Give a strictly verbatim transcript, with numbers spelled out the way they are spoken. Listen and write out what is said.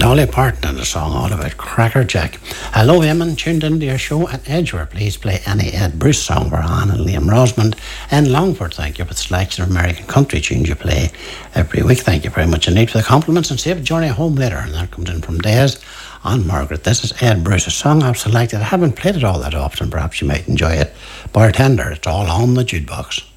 Dolly Parton and a song all about Cracker Jack. Hello, Eamon, tuned into your show at Edgeworth. Please play any Ed Bruce song for Anne and Liam Rosamond. And Longford, thank you for the selection of American country tunes you play every week. Thank you very much indeed for the compliments, and save a journey home later. And that comes in from Des and Margaret. This is Ed Bruce, a song I've selected. I haven't played it all that often. Perhaps you might enjoy it. Bartender, it's all on the jukebox.